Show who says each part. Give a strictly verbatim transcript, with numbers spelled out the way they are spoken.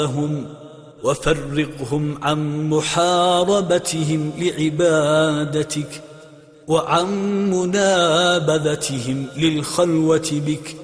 Speaker 1: هم وفرقهم عن محاربتهم لعبادتك وعن منابذتهم للخلوة بك،